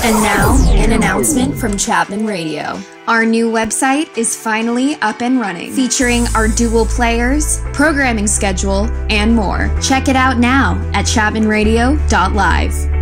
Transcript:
And now, an announcement from Chapman Radio. Our new website is finally up and running, featuring our dual players, programming schedule, and more. Check it out now at chapmanradio.live.